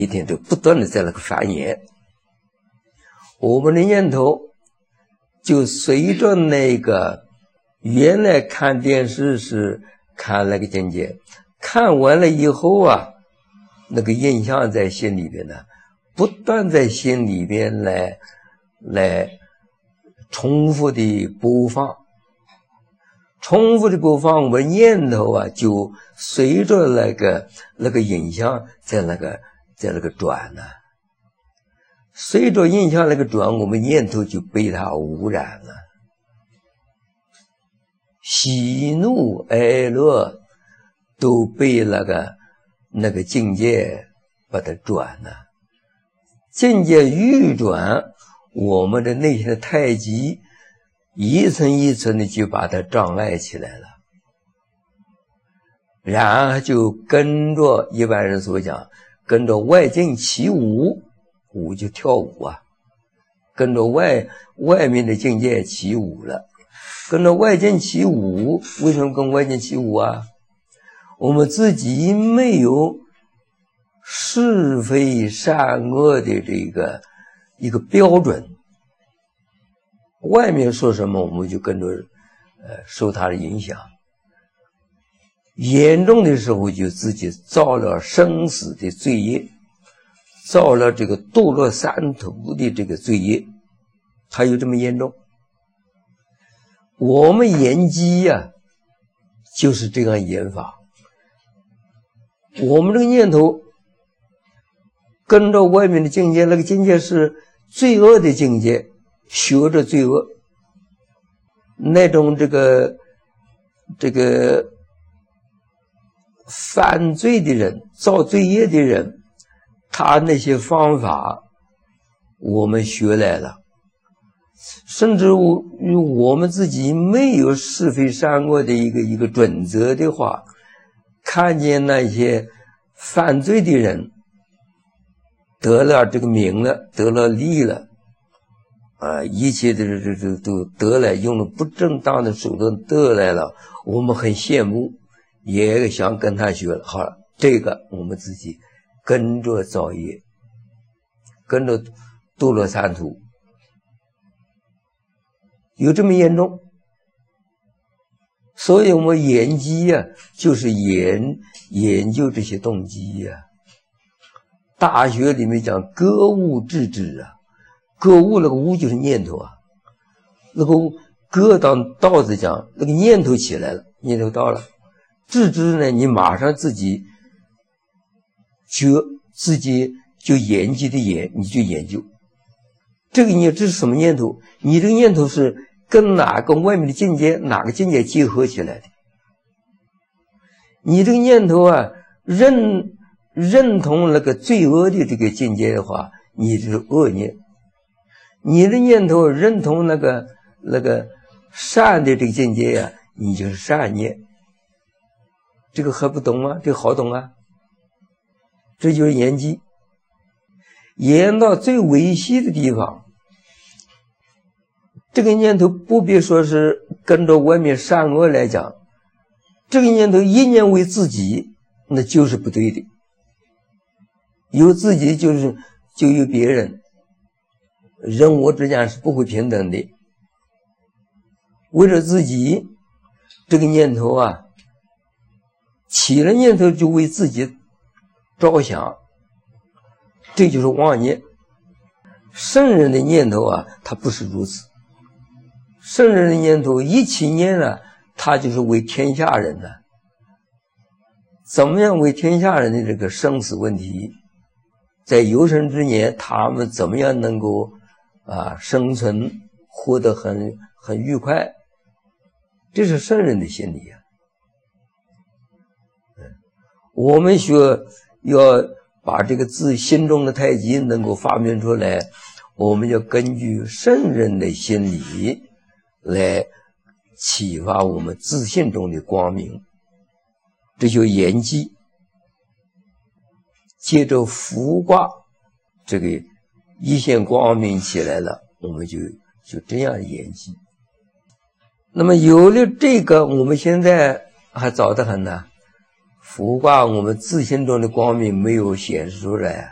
一天都不断的在那个繁衍。我们的念头就随着那个原来看电视是看那个境界，看完了以后啊，那个印象在心里边呢，不断在心里边来重复的播放，我们念头啊就随着那个影像在那个转呢，随着印象那个转，我们念头就被它污染了，喜怒哀乐都被那个境界把它转了，境界愈转，我们的内心的太极一层一层的就把它障碍起来了，然后就跟着一般人所讲，跟着外境起舞，舞就跳舞啊，跟着外面的境界起舞了，跟着外境起舞。为什么跟外境起舞啊？我们自己没有是非善恶的这个一个标准，外面说什么我们就跟着受它的影响，严重的时候就自己造了生死的罪业，造了这个堕落三途的这个罪业，它有这么严重。我们研机呀，就是这样研法。我们这个念头跟着外面的境界，那个境界是罪恶的境界，学着罪恶，那种这个犯罪的人，造罪业的人，他那些方法我们学来了，甚至我们自己没有是非善恶的一个准则的话，看见那些犯罪的人得了这个名了，得了利了一切都得来，用了不正当的手段得来了，我们很羡慕，也想跟他学了。好了，这个我们自己跟着造业，跟着堕落三途，有这么严重。所以我们研机啊，就是研究这些动机啊。大学里面讲格物致知啊，格物那个物就是念头啊，那个格当道子讲，那个念头起来了，念头到了，致知呢，你马上自己就研究的你就研究这个这是什么念头？你这个念头是跟哪个外面的境界，哪个境界结合起来的？你这个念头啊，认同那个罪恶的这个境界的话，你就是恶念；你的念头认同那个善的这个境界啊，你就是善念。这个还不懂吗？这个好懂啊。这就是研机，研到最微细的地方，这个念头不必说是跟着外面善恶来讲，这个念头一念为自己，那就是不对的。有自己就有别人，人我之间是不会平等的。为了自己，这个念头啊，起了念头就为自己着想，这就是妄念。圣人的念头啊，他不是如此。圣人的念头一起念了，他就是为天下人的。怎么样为天下人的这个生死问题，在有生之年，他们怎么样能够生存，活得很愉快，这是圣人的心理啊。我们要把这个自心中的太极能够发明出来，我们要根据圣人的心理来启发我们自信中的光明，这就研机。接着伏卦，这个一线光明起来了，我们就这样研机。那么有了这个，我们现在还早得很呢。伏卦我们自信中的光明没有显示出来